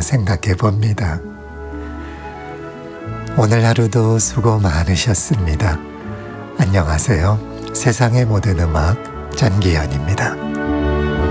생각해 봅니다. 오늘 하루도 수고 많으셨습니다. 안녕하세요. 세상의 모든 음악 전기현입니다.